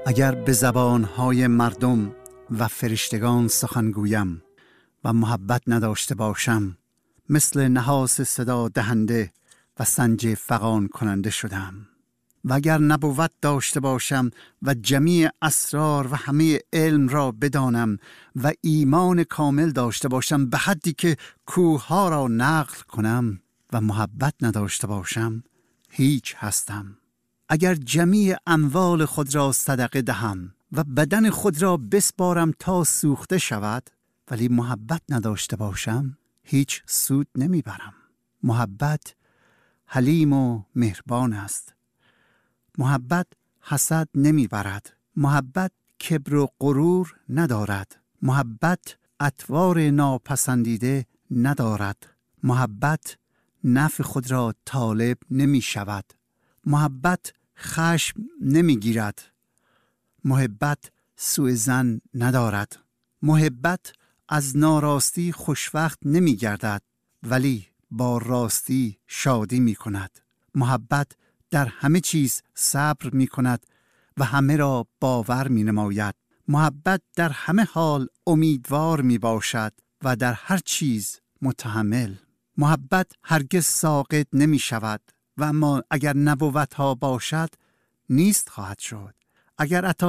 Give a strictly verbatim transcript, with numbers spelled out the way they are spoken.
اگر به زبانهای مردم و فرشتگان سخن گویم و محبت نداشته باشم، مثل نحاس صدا دهنده و سنج فغان کننده شدم. و اگر نبوت داشته باشم و جمیع اسرار و همه علم را بدانم و ایمان کامل داشته باشم به حدی که کوه‌ها را نقل کنم و محبت نداشته باشم، هیچ هستم. اگر جمیع اموال خود را صدقه دهم و بدن خود را بسپارم تا سوخته شود، ولی محبت نداشته باشم، هیچ سود نمیبرم. محبت حلیم و مهربان است. محبت حسد نمیبرد. محبت کبر و غرور ندارد. محبت اطوار ناپسندیده ندارد. محبت نفع خود را طالب نمی شود. محبت خشم نمی گیرد. محبت سوء ظن ندارد. محبت از ناراستی خوشوقت نمی گردد، ولی با راستی شادی می کند. محبت در همه چیز صبر می کند و همه را باور می نماید. محبت در همه حال امیدوار می باشد و در هر چیز متحمل. محبت هرگز ساقط نمی شود و اما اگر نبوت ها باشد نیست خواهد شد. اگر